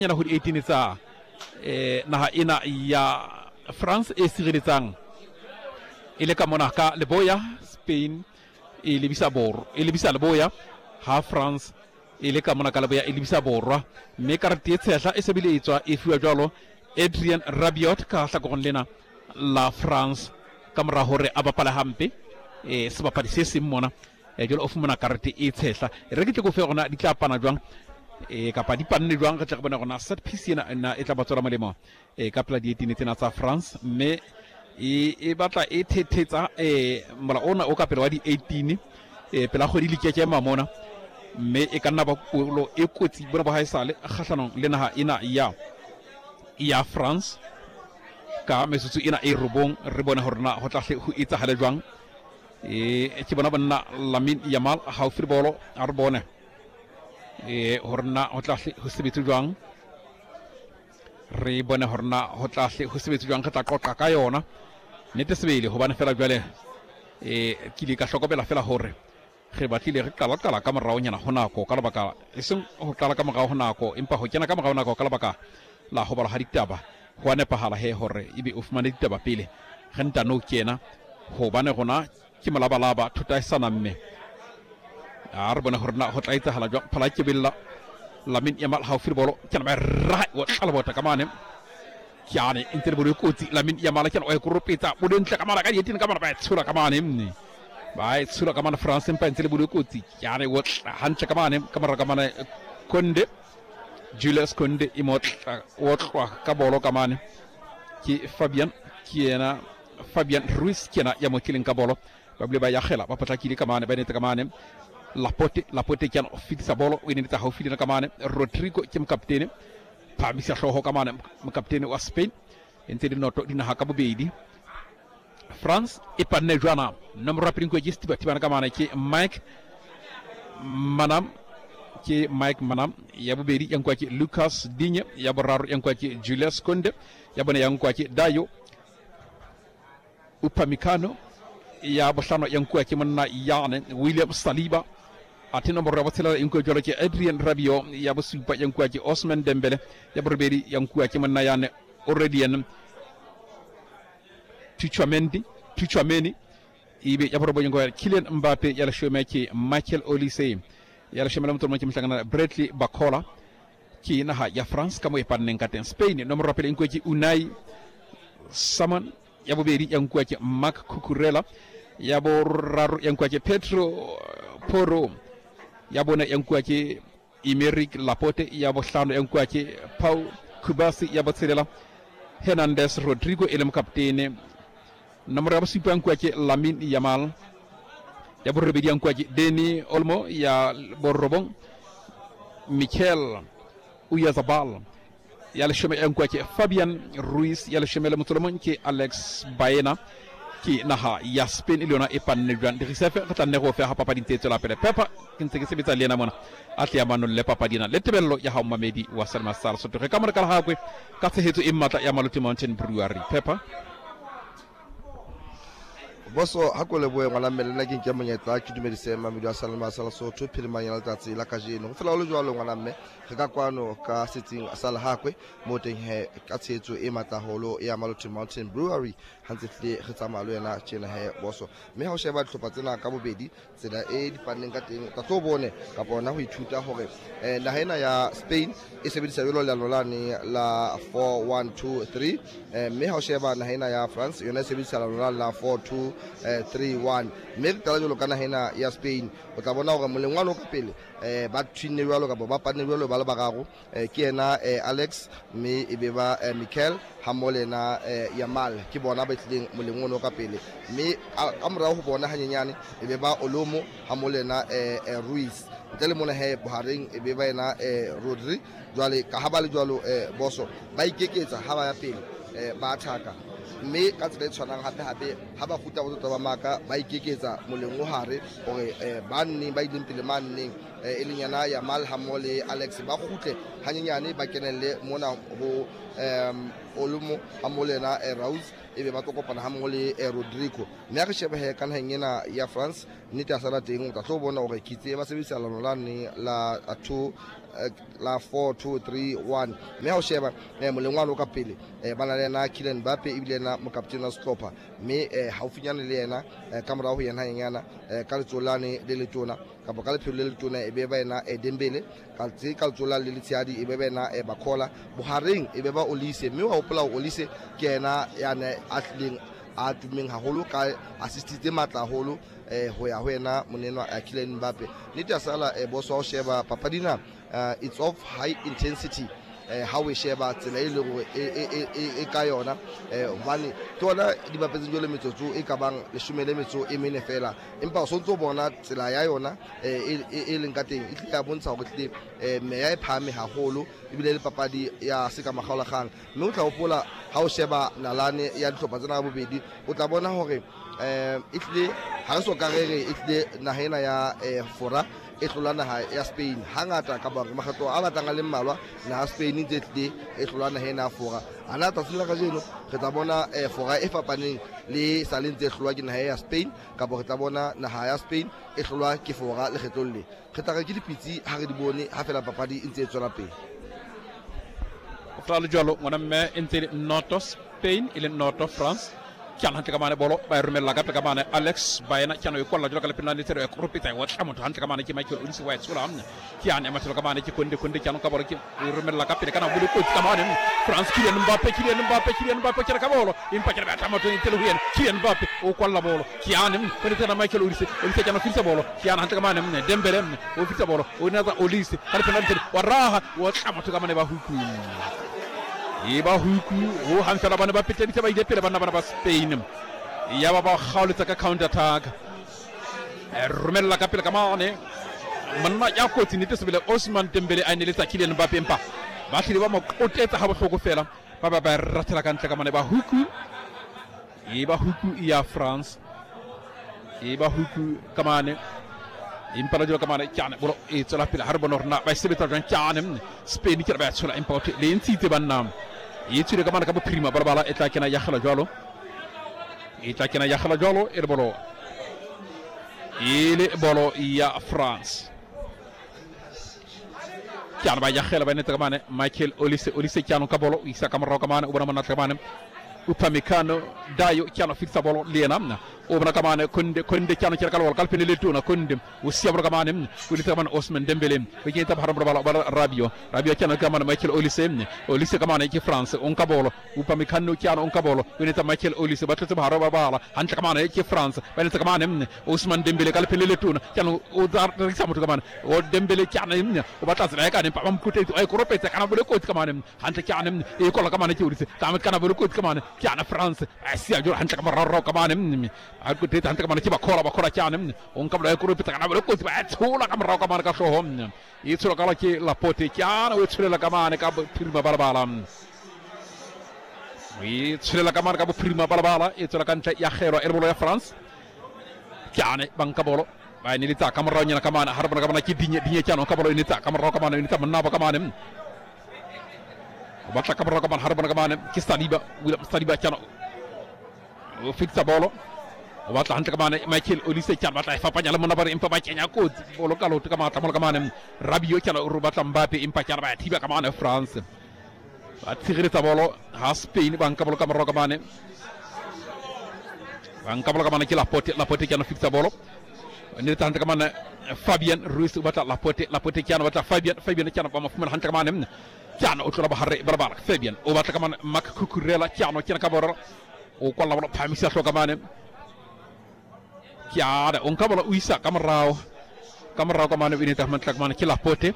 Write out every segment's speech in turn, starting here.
yana ho 18 tsa naha ena ya France e sireletsang ile ka mona ka leboya Spain e lebisa leboya ha France ile ka mona ka leboya e lebisa borwa mme karate tshehla e sebile etswa e fiwa jwalo Adrien Rabiot ka hlakorong lena la France ka mora hore a bapala hampe sebapadi se seng mona jwalo o fumana karate e tshehla re ke tle go fe gona di tla pana jwang kapa di panne jwang re tla go bona gona set piece ena e tla batswela molemo ka pela di 18 tsena tsa France mme e batla e thethetsa mola ona o ka pele wa di 18 pela kgwedi le keke mamona mme e ka nna ba kolo e kotsi bona ba haesale kgahlanong le naha ena ya France ka metsotso ena e robong re bona hore na ho tla ho etsahale jwang ke bona bana Lamine Yamal ha o bolo a re bone hore na ho tla ho sebetse jwang re bona hore na ho tla ho sebetse jwang re tla qoqa ka yona nete sebele hobane fela jwale ke di ka hlokomela fela hore re batlile re qala ka morao nyana ho nako ka lebaka e seng ho qala ka morao ho nako empa ho kena ka morao nako ka lebaka la ho bala ha ditaba ho nepahala he hore ebe o fumane ditaba pele re ntano kena hobane gona ke malabalaba thutaisana mme a re bona hore na ho tla etsahala jwang phala ke bella Lamine Yamal ha o bolo ke na ra wa qalabota ka mane kyane inter bolo kotsi Lamine Yamal ke o e koropetsa bo dentle ka mara ka di 18 ka mara ba tsula ka mane mme ba tsula ka mane France empa inter bolo kotsi kyane wo hantle ka mane ka mane Konde Julius Konde imotla wo ka bolo ka mane ki Fabian Ruiz kena ya mokileng ka bolo ba bile ba ya khela ba patlakile ka mane ba nete ka mane Laporte kena o fitisa bolo o ne tsa haufi le ka mane Rodrigo ke mokaptene phamisa hloho ka mane mokaptene wa Spain ntse di noto di naha ka bobedi France e panne jwana nomoro ya pinko ke stiba tibana ka mane ke Mike Manam ya bobedi yang kwa ke Lucas Digne ya boraro yang kwa ke Julius Konde ya bone yang kwa ke Dayo Upamecano ya bohlano yang kwa ke monna Yane William Saliba ati nomoro ya botsela yang kwa ke Adrien Rabiot ya bosupa yang kwa ke Ousmane Dembele ya borbedi yang kwa ke monna Yane Aurelien Tchouameni ibe ya borbo yang kwa Kylian Mbappe ya la shome ke Michael Olise ya la shome la mutoma ke mhlangana Bradley Bacola ki naha ya France kamo e pannen katen Spain nomoro rappel yang kwa ke Unai Saman ya bobedi yang kwa ke Marc Cucurella ya boraro yang kwa ke Pedro Porro ya bona yang kwa ke Imeric Laporte ya bohlano yang kwa ke Pau Kubasi ya botselela Hernandez Rodrigo elem kaptene nomoro ya bosupa yang kwa ke Lamine Yamal ya borobedi yang kwa ke Deni Olmo ya borobong Mikel Oyarzabal ya le chemin yang kwa ke Fabian Ruiz ya le chemin le mutolomon ke Alex Baena ki naha ya Spain iliona epanne juan de risefe kata nego fe ha papa din teto la pele pepa kinte ke sebita lena mona atia manu le papa dina le tebello ya ha mamedi wa salma sal so to kamar kala ha ko ka se hetu imata ya maluti mountain brewery pepa boso hakole boye ngwana mele na ke monyetla ke dumedise mamedi wa salma sal so to phirimanya la tatsi la kajeno fela lo jwalo ngwana mme re ka kwano ka setsing sala hakwe mo teng he ka tshetso e mataholo ya Maluti Mountain Brewery hantse tle re tsamalo yena tjena he boso mme ha o sheba ditlhopha tsena ka bobedi tsela e di panneng ka teng ka tlo bone ka bona ho ithuta hore nahena ya Spain e sebedisa yolo la lolane la 4-1-2-3 mme ha o sheba nahena ya France yona e sebedisa la lolane la 4-2-3-1 mme tala jolo ka nahena ya Spain o tla bona hore molengwana o ka pele ba twinne jwalo ka ba panne jwalo ba le bararo ke ena Alex mme e be ba Mikel Hamolena Yamal ke bona ba tlileng molengwana o ka pele mme a morao ho bona hanyenyane e be ba Olomo Hamolena Ruiz ntele mona he bohareng e be ba ena Rodri jwale ka ha ba le jwalo boso ba ikeketsa ha ba ya pele ba athaka mme ka tsela e tshwanang hape ha ba futa botso ba maka ba ikeketsa molengo hare hore ba nne ba ileng pele maneng e leng yana ya Malhamo le Alex ba khutle hanyenyane ba kenelle mona ho Olumo Hamolena Raus e be ba tlo kopana ha mmoho le Rodrigo mme re shebe he kana hengena ya France nnete a sala teng o tla tlo bona hore kitse ba sebedisa lolane la 2 la 4 2 3 1 mme ha o sheba molengwane o ka pele bana le yena Kylian Mbappe ebile yena mokaptene wa sehlopha mme haufinyane le yena ka morao ho yena hanyana ka letsolane le letona kapa ka lephelo le letona e be ba yena Dembele ka letsolane le letshehadi e be ba yena Bakhola bohareng e be ba Olise mme wa hopola Olise ke yena yana atleng a tumeng haholo ka assist tse matla haholo ho ya ho yena monenwa Kylian Mbappe nete asala boso wa sheba papadina it's of high intensity how we sheba tsela e le gore e ka yona hobane tsona di bapetse jole metsotso e ka bang 14 fela empa o sontso bona tsela ya yona e leng ka teng e tle ya bontsha gore tle me ya e phame haholo ebile le papadi ya se ka magalagang mme o tla hopola ha o sheba nalane ya dihlopha tsena ka bobedi o tla bona hore e tle ha re so ka rere e tle nahena ya fora e hlola naha ya Spain hangata ka bang makgetlo a batlang a le mmalwa naha Spain ntse tle e hlola nahena ya fora ana tatsela ka jeno re tla bona fora e fapaneng le salentse e hlolwa ke naha ya Spain ka bo re tla bona naha ya Spain e hlolwa ke fora le kgetlolle re tla re ke dipitsi ha re di bone ha fela papadi ntse e tswela pele o tla le jalo ngwana mme ntse noto Spain ile noto France kian hantle kamane bolo ba rumella ka kamane Alex bayena kian o kolla jolo kala pinani tere ko rupita wa tamo hantle kamane ki Michael Olise wa tsula amna kian e matlo kamane ki konde kian ka bolo ki rumella ka pele kana bulu ko kamane France Kylian Mbappe kira ka bolo impa kira tamo to tele huyen Kylian Mbappe o kolla bolo kian ko tena Michael Olise kian filsa bolo kian hantle kamane Dembele o filsa bolo o naza Olise kala pinani tere wa raha wa tamo to kamane ba huku iba huku ho hansala bana ba petedi tsa ba ile pele bana ba Spain ya ba khaulitsa ka counter attack rumella ka pele ka mane manna ya kotsi nete sebele Ousmane Dembele a neletsa Kylian Mbappe empa ba hlile ba mo qotetsa ha bohloko fela ba rathela ka ntle ka mane ba huku iba huku ya France iba huku ka mane impala jo kamane cyane bolo e tsala pila har bonorna ba sebetsa jang cyane Spain ki ba tsula import le ntite bannam yitsire kamane ka prima bala etla kena ya khala jalo e bolo ya France cyane ba ya khala ba nete kamane Michael Olise cyane ka bolo isa kamaro kamane ubana manat kamane Upamecano dayo cyane fixa bolo lenamna obna kamane konde cyane kala wal kalpene le tuna konde usiabro kamane kuli tamane Ousmane Dembele be kita haram bala Rabiot cyane kamane Michael Olise kamane ki France on kabolo Upamecano cyane on kabolo kuli tamane Michael Olise batata haro bala hanta kamane ki France be kamane Ousmane Dembele kalpene le tuna cyane o dar samu kamane o Dembele cyane o batata ra ka ne pam kutte ay ko ropete kana bolo ko kamane hanta cyane e ko kamane ki Olise tamat kana bolo ko kamane cyane France asia jor hanta kamaro kamane aku dete hanta kamane kiba kola cyane on kabla ko rupita kana bolo ko ba tula kamaro kamane ka shohom yitsula kala ki la pote cyane o tsula kamane ka prima balabala yitsula kamane ka prima balabala yitsula kanta ya khero erbolo ya France cyane banka bolo ba ni lita kamaro nyana kamane harbana kamane ki dinye cyane ka bolo ni ta kamaro kamane ni ta manaba kamane bata kamaro kamane harbana kamane ki Saliba cyane o fixa bolo wata hanta kamane Michael Olise cyane bata fa panyala mona bari impa bacenya ko bolo kalo to kamata mol kamane Rabiot cyane rubata Mbappe impa cyane ba tiba kamane France ba tigre ta bolo ha Spain banka bolo kamaro kamane ki la pote cyane fixa bolo ni ta hanta kamane Fabien Ruiz bata la pote cyane bata Fabien cyane ba ma fuma hanta kamane cyane o to ba harre barbara Fabien o bata kamane Mak Cucurella cyane ka boro o kolla bolo pamisa to kamane kiara on kabala uisa kamaraw kamane winita mantlak man ki la porte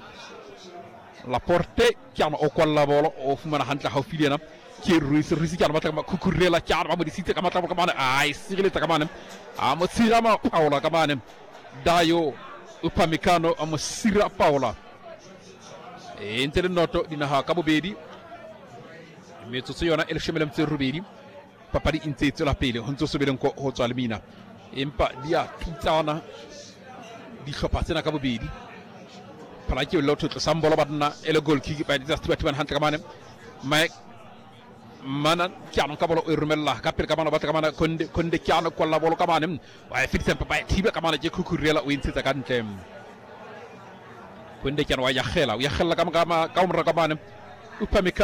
kiama o kolla bolo o fumana hantla haw filena ki Ruiz kiama mata Cucurella kiama di site kamata kamane ay sigile ta kamane amo sirama Paula kamane dayo Upamecano amo sira Paula entere noto dina ha kabo bedi meto siyona el shemelem rubedi papadi inte la pele honto sobelen ko ho tsalmina impa dia tutana di khapatena ka bobedi palaki lotu to sambolo badna ele gol ki ba di just batman hanta kamane may manan kiano kabolo urmella kapir kamana bata kamana konde kiano kolla bolo kamane way fit sempa bay tibe kamana je Cucurella o inti ta kantem kwende kyan wa ya khela ka umra ka mane upamika